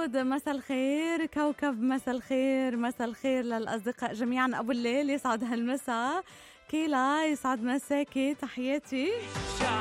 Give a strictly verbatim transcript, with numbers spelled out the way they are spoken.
داود مساء الخير. كوكب مساء الخير. مساء الخير للأصدقاء جميعا. أبو الليل يسعد هالمساء. كيلا يسعد مساكي، تحياتي.